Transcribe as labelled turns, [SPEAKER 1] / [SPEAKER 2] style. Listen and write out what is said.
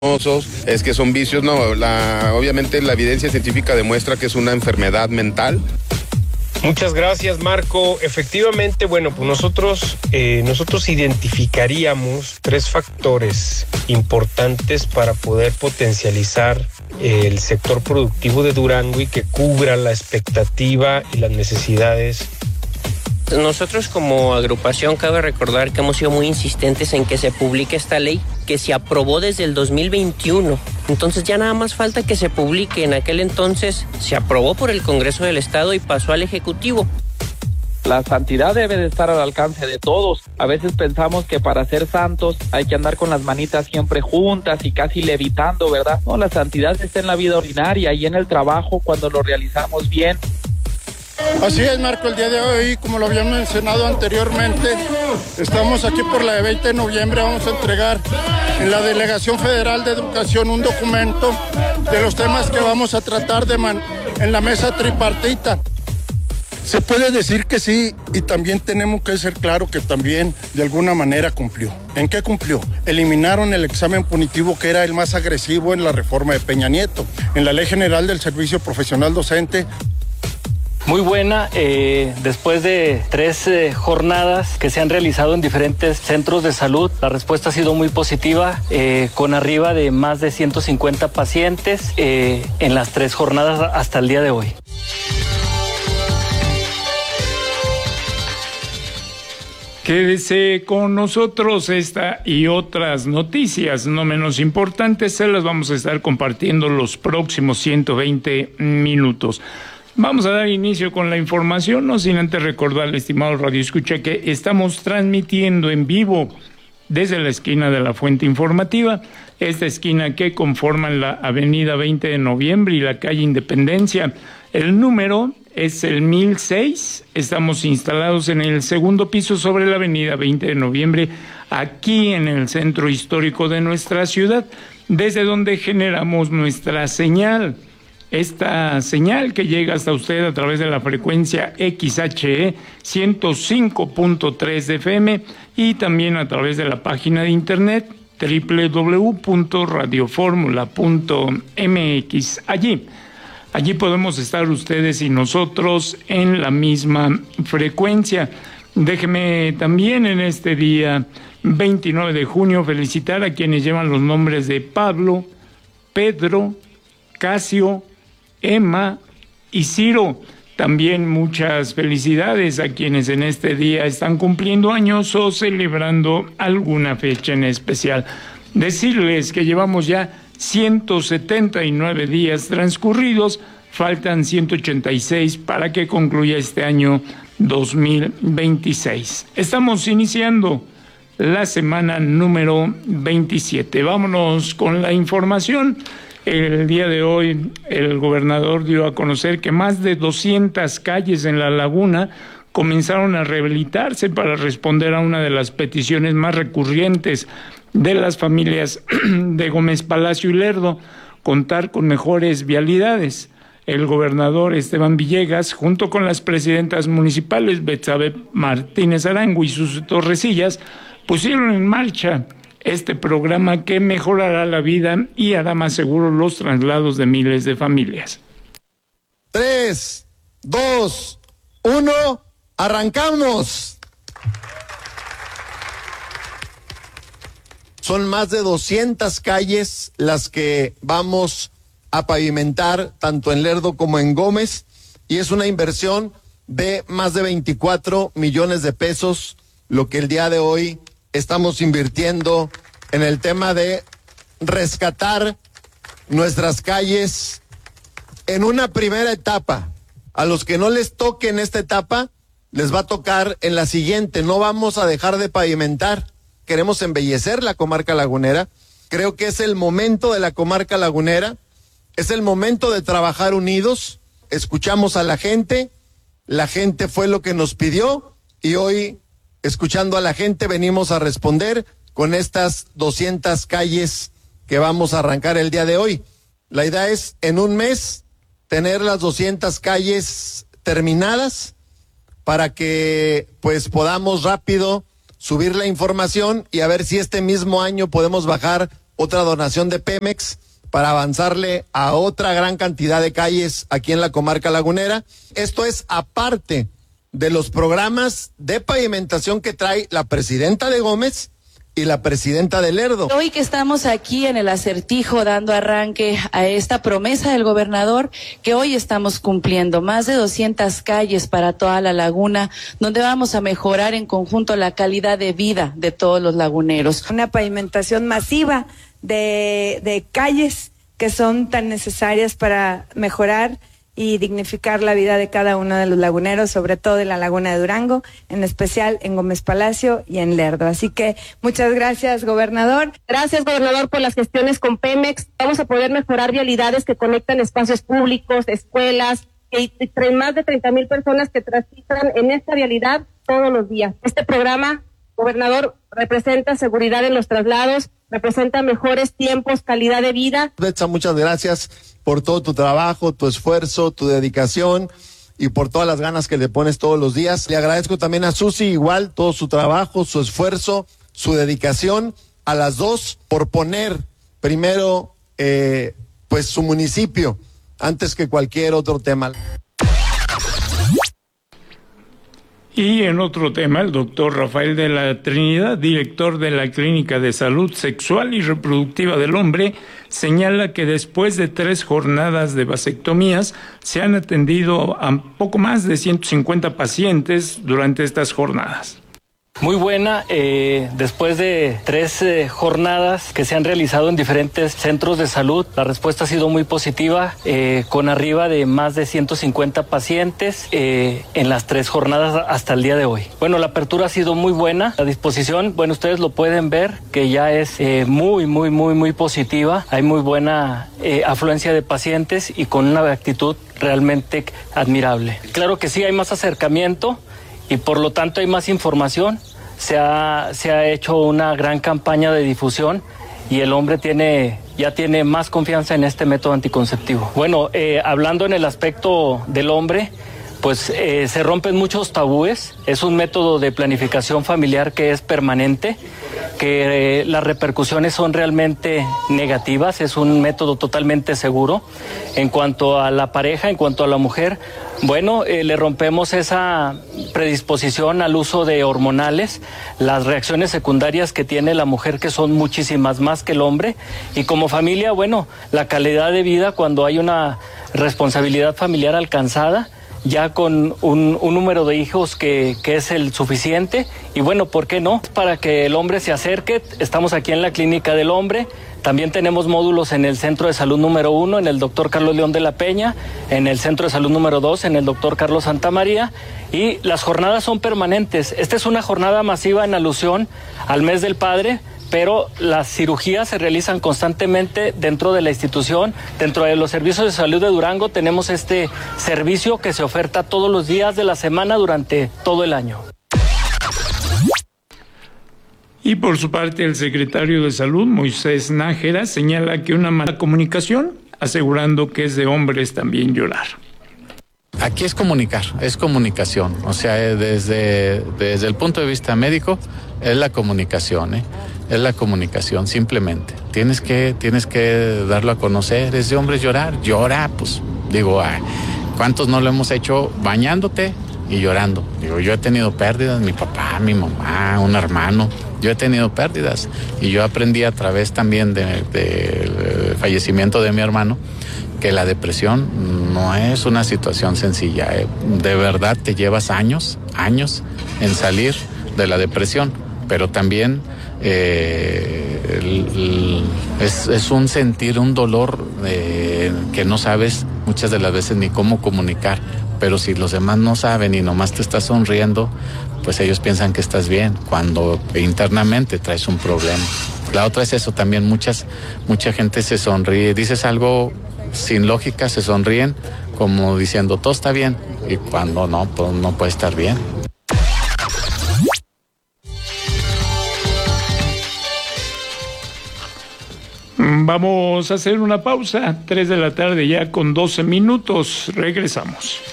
[SPEAKER 1] Es que son vicios, no, obviamente la evidencia científica demuestra que es una enfermedad mental.
[SPEAKER 2] Muchas gracias, Marco. Efectivamente, bueno, pues nosotros identificaríamos 3 factores importantes para poder potencializar el sector productivo de Durango y que cubra la expectativa y las necesidades.
[SPEAKER 3] Nosotros como agrupación cabe recordar que hemos sido muy insistentes en que se publique esta ley, que se aprobó desde el 2021. Entonces ya nada más falta que se publique. En aquel entonces se aprobó por el Congreso del Estado y pasó al Ejecutivo.
[SPEAKER 4] La santidad debe de estar al alcance de todos. A veces pensamos que para ser santos hay que andar con las manitas siempre juntas y casi levitando, ¿verdad? No, la santidad está en la vida ordinaria y en el trabajo cuando lo realizamos bien.
[SPEAKER 5] Así es, Marco, el día de hoy, como lo había mencionado anteriormente, estamos aquí por la de 20 de noviembre, vamos a entregar en la Delegación Federal de Educación un documento de los temas que vamos a tratar en la mesa tripartita. Se puede decir que sí, y también tenemos que ser claro que también de alguna manera cumplió. ¿En qué cumplió? Eliminaron el examen punitivo, que era el más agresivo en la reforma de Peña Nieto. En la Ley General del Servicio Profesional Docente.
[SPEAKER 6] Muy buena, después de 3 jornadas que se han realizado en diferentes centros de salud, la respuesta ha sido muy positiva, con arriba de más de 150 pacientes en las 3 jornadas hasta el día de hoy.
[SPEAKER 7] Quédese con nosotros, esta y otras noticias no menos importantes se las vamos a estar compartiendo los próximos 120 minutos. Vamos a dar inicio con la información, no sin antes recordarle, estimado radioescucha, que estamos transmitiendo en vivo desde la esquina de la Fuente Informativa, esta esquina que conforman la avenida 20 de noviembre y la calle Independencia. El número es el 1006, estamos instalados en el segundo piso sobre la avenida 20 de noviembre, aquí en el centro histórico de nuestra ciudad, desde donde generamos nuestra señal. Esta señal que llega hasta usted a través de la frecuencia XHE 105.3 de FM y también a través de la página de internet www.radioformula.mx. Allí podemos estar ustedes y nosotros en la misma frecuencia. Déjeme también en este día 29 de junio felicitar a quienes llevan los nombres de Pablo, Pedro, Casio, Emma y Ciro. También muchas felicidades a quienes en este día están cumpliendo años o celebrando alguna fecha en especial. Decirles que llevamos ya 179 días transcurridos, faltan 186 para que concluya este año 2026. Estamos iniciando la semana número 27. Vámonos con la información. El día de hoy el gobernador dio a conocer que más de 200 calles en La Laguna comenzaron a rehabilitarse para responder a una de las peticiones más recurrentes de las familias de Gómez Palacio y Lerdo, contar con mejores vialidades. El gobernador Esteban Villegas, junto con las presidentas municipales Betsabe Martínez Arango y sus Torrecillas, pusieron en marcha este programa que mejorará la vida y hará más seguros los traslados de miles de familias.
[SPEAKER 8] 3, 2, 1, ¡arrancamos! Son más de 200 calles las que vamos a pavimentar, tanto en Lerdo como en Gómez, y es una inversión de más de 24 millones de pesos, lo que el día de hoy estamos invirtiendo en el tema de rescatar nuestras calles en una primera etapa. A los que no les toque en esta etapa, les va a tocar en la siguiente. No vamos a dejar de pavimentar. Queremos embellecer la comarca lagunera. Creo que es el momento de la comarca lagunera. Es el momento de trabajar unidos. Escuchamos a la gente fue lo que nos pidió y hoy, escuchando a la gente, venimos a responder con estas 200 calles que vamos a arrancar el día de hoy. La idea es, en un mes, tener las 200 calles terminadas para que pues podamos rápido subir la información y a ver si este mismo año podemos bajar otra donación de Pemex para avanzarle a otra gran cantidad de calles aquí en la comarca lagunera. Esto es aparte de los programas de pavimentación que trae la presidenta de Gómez y la presidenta de Lerdo.
[SPEAKER 9] Hoy que estamos aquí en el Acertijo dando arranque a esta promesa del gobernador que hoy estamos cumpliendo, más de 200 calles para toda la laguna, donde vamos a mejorar en conjunto la calidad de vida de todos los laguneros.
[SPEAKER 10] Una pavimentación masiva de calles que son tan necesarias para mejorar y dignificar la vida de cada uno de los laguneros, sobre todo en la Laguna de Durango, en especial en Gómez Palacio y en Lerdo. Así que muchas gracias, gobernador.
[SPEAKER 11] Gracias, gobernador, por las gestiones con Pemex. Vamos a poder mejorar vialidades que conectan espacios públicos, escuelas, y más de 30,000 personas que transitan en esta vialidad todos los días. Este programa, gobernador, representa seguridad en los traslados, representa mejores tiempos, calidad de vida.
[SPEAKER 8] Betsa, muchas gracias por todo tu trabajo, tu esfuerzo, tu dedicación y por todas las ganas que le pones todos los días. Le agradezco también a Susi, igual, todo su trabajo, su esfuerzo, su dedicación, a las dos, por poner primero pues su municipio antes que cualquier otro tema.
[SPEAKER 7] Y en otro tema, el doctor Rafael de la Trinidad, director de la Clínica de Salud Sexual y Reproductiva del Hombre, señala que después de 3 jornadas de vasectomías se han atendido a poco más de 150 pacientes durante estas jornadas.
[SPEAKER 6] Muy buena, después de 3 jornadas que se han realizado en diferentes centros de salud, la respuesta ha sido muy positiva, con arriba de más de 150 pacientes en las 3 jornadas hasta el día de hoy. Bueno, la apertura ha sido muy buena, la disposición, bueno, ustedes lo pueden ver, que ya es muy positiva, hay muy buena afluencia de pacientes y con una actitud realmente admirable. Claro que sí, hay más acercamiento y por lo tanto hay más información. Se ha hecho una gran campaña de difusión y el hombre ya tiene más confianza en este método anticonceptivo. Bueno, hablando en el aspecto del hombre, pues se rompen muchos tabúes. Es un método de planificación familiar que es permanente, que las repercusiones son realmente negativas. Es un método totalmente seguro. En cuanto a la pareja, en cuanto a la mujer, bueno, le rompemos esa predisposición al uso de hormonales, las reacciones secundarias que tiene la mujer, que son muchísimas más que el hombre, y como familia, bueno, la calidad de vida cuando hay una responsabilidad familiar alcanzada, ya con un número de hijos que es el suficiente, y bueno, ¿por qué no? Para que el hombre se acerque, estamos aquí en la Clínica del Hombre. También tenemos módulos en el Centro de Salud número 1, en el Dr. Carlos León de la Peña, en el Centro de Salud número 2, en el Dr. Carlos Santamaría, y las jornadas son permanentes. Esta es una jornada masiva en alusión al mes del padre, pero las cirugías se realizan constantemente dentro de la institución. Dentro de los servicios de salud de Durango tenemos este servicio que se oferta todos los días de la semana durante todo el año.
[SPEAKER 7] Y por su parte, el secretario de Salud, Moisés Nájera, señala que una mala comunicación, asegurando que es de hombres también llorar.
[SPEAKER 12] Aquí es comunicar, es comunicación, o sea, desde el punto de vista médico, es la comunicación, es la comunicación, simplemente. Tienes que darlo a conocer, es de hombres llorar, llora, pues, digo, ¿cuántos no lo hemos hecho bañándote y llorando? Digo, yo he tenido pérdidas, mi papá, mi mamá, un hermano, yo he tenido pérdidas y yo aprendí a través también del fallecimiento de mi hermano que la depresión no es una situación sencilla, de verdad te llevas años en salir de la depresión, pero también es un sentir, un dolor que no sabes muchas de las veces ni cómo comunicar, pero si los demás no saben y nomás te estás sonriendo, pues ellos piensan que estás bien, cuando internamente traes un problema. La otra es eso también, mucha gente se sonríe, dices algo sin lógica, se sonríen como diciendo todo está bien, y cuando no, pues no puede estar bien.
[SPEAKER 7] Vamos a hacer una pausa, 3 de la tarde ya con 12 minutos, regresamos.